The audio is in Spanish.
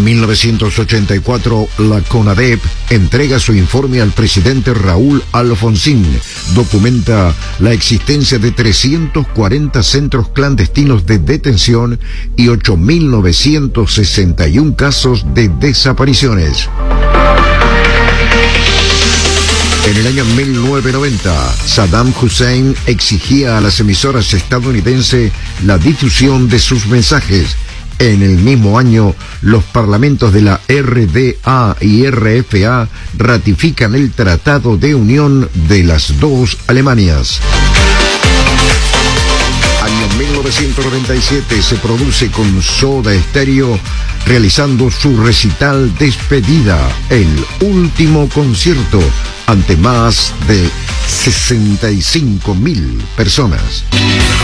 1984, la CONADEP entrega su informe al presidente Raúl Alfonsín. Documenta la existencia de 340 centros clandestinos de detención y 8.961 casos de desapariciones. En el año 1990, Saddam Hussein exigía a las emisoras estadounidenses la difusión de sus mensajes. En el mismo año, los parlamentos de la RDA y RFA ratifican el Tratado de Unión de las dos Alemanias. Año 1997 se produce con Soda Stereo realizando su recital Despedida, el último concierto, ante más de 65.000 personas.